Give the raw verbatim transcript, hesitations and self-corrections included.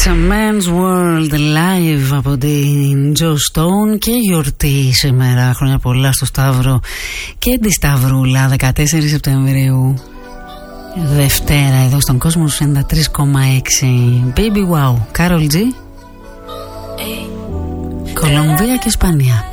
It's a Man's World live από την Joe Stone και γιορτή σήμερα. Χρόνια πολλά στο Σταύρο και τη Σταυρούλα. Δεκατέσσερις Σεπτεμβρίου, Δευτέρα, εδώ στον κόσμο στους ενενήντα τρία κόμμα έξι. Baby Wow, Karol G, Κολομβία και Ισπανία.